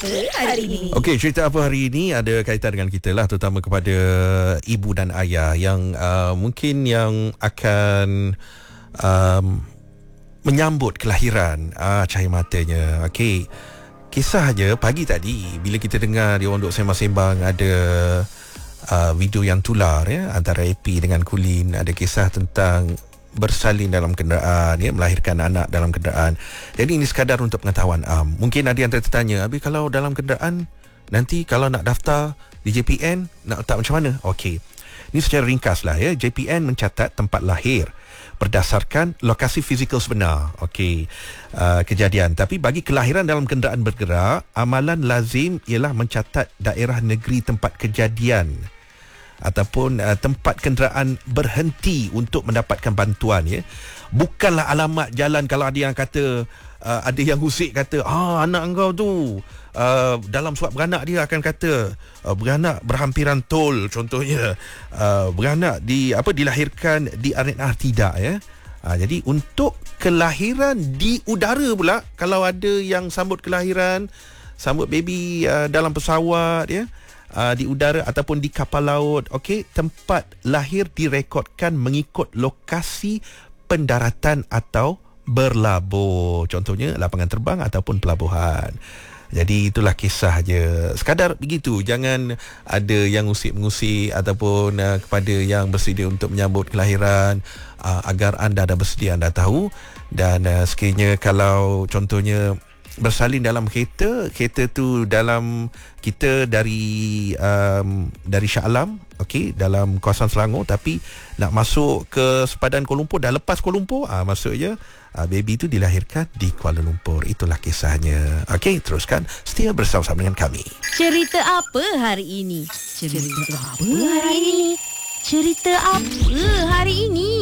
apa hari ini? Okey, cerita apa hari ini ada kaitan dengan kita lah, terutama kepada ibu dan ayah yang mungkin yang akan menyambut kelahiran cahaya matanya. Okey, kisahnya pagi tadi bila kita dengar dia orang duk sembang-sembang, ada video yang tular ya antara AP dengan Kulin. Ada kisah tentang bersalin dalam kenderaan, ya, melahirkan anak dalam kenderaan. Jadi ini sekadar untuk pengetahuan mungkin ada yang tertanya, habis kalau dalam kenderaan nanti kalau nak daftar di JPN nak letak macam mana? Okey, ini secara ringkas lah ya. JPN mencatat tempat lahir berdasarkan lokasi fizikal sebenar. Okey, kejadian. Tapi bagi kelahiran dalam kenderaan bergerak, amalan lazim ialah mencatat daerah negeri tempat kejadian ataupun tempat kenderaan berhenti untuk mendapatkan bantuan, ya. Bukanlah alamat jalan. Kalau ada yang kata ada yang husik kata anak engkau tu dalam surat beranak dia akan kata beranak berhampiran tol contohnya, beranak dilahirkan di RNR, tidak ya. Jadi untuk kelahiran di udara pula, kalau ada yang sambut kelahiran, sambut baby dalam pesawat ya, di udara ataupun di kapal laut, okey, tempat lahir direkodkan mengikut lokasi pendaratan atau berlabuh, contohnya lapangan terbang ataupun pelabuhan. Jadi itulah kisah je, sekadar begitu. Jangan ada yang ngusik-mengusik ataupun kepada yang bersedia untuk menyambut kelahiran, agar anda dah bersedia, anda tahu. Dan sekiranya kalau contohnya bersalin dalam kereta tu dalam kita dari Shah Alam, okey, dalam kawasan Selangor, tapi nak masuk ke sepadan Kuala Lumpur, dah lepas Kuala Lumpur, maksudnya baby tu dilahirkan di Kuala Lumpur. Itulah kisahnya. Okey, teruskan setia bersama-sama dengan kami. Cerita apa hari ini? Cerita apa hari ini? Cerita apa hari ini?